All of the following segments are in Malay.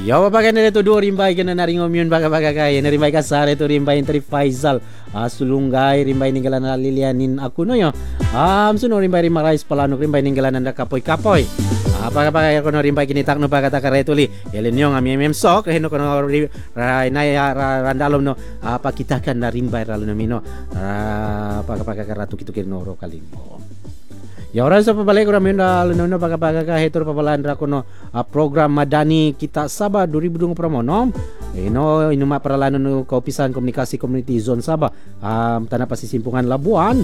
Ya baga na ito do rimbay kana naringom yun baga kay narimbay ka sa ito rimbay intri Faisal sulunggay rimbay ninggalan na Lilianin ako no yo suno rimbay rimarais palano rimbay ninggalan na kapoy baga ko no rimbay kinitak no baga ta karetuli yelen yo ngam sok heno kono randalom no pakitakan na rimbay ralo no mino baga karatu kitu kinoro kalimo. Ya orang sa pabalik ko ramen na baga hetor pabalan ra kono program Madani Kita Sabah 2020 no inuma paralano no kaupisan komunikasi community zone Sabah tanah pasisimpungan Labuan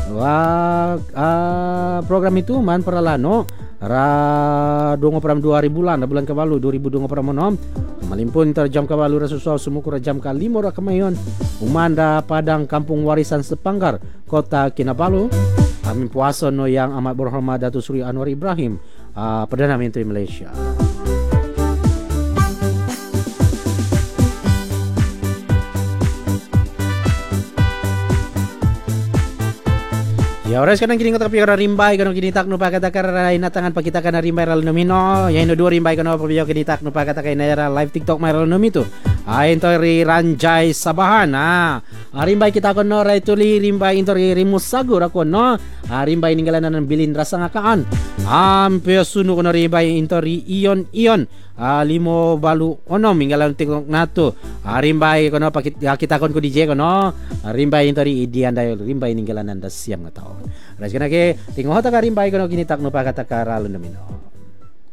program itu man paralano ra 20 bulan kabalu 2020 no malimpun terjam kabalu rasusul sumukur jam kalimo ra kamayon umanda Padang Kampung Warisan Sepanggar Kota Kinabalu kami puasa no yang amat berhormat Datuk Seri Anwar Ibrahim Perdana Menteri Malaysia. Ya orang sekarang kini kata piara rimbai kano kini tak nupa kata kara inatangan pakita kana rimbai ral nomino ya ino dua rimbai kano pabio kini tak nupa kata kay naira live TikTok mai ral nomito ento ri Ranjai Sabahan rimbai kita kono raituli rimbai into ri Rimusagur ako no rimbai ninggalanan ng bilin rasa ngakaan ampe sunu kono rimbai into ri Ion limo balu ono minggalan tikok nato rimbai kono kita kon ko DJ kono rimbai into ri Idian dayo rimbai ninggalanan da siam nga taon. Ras kana ke tingo hota ka rimbai kono kinitak no pakata ka ralo namino.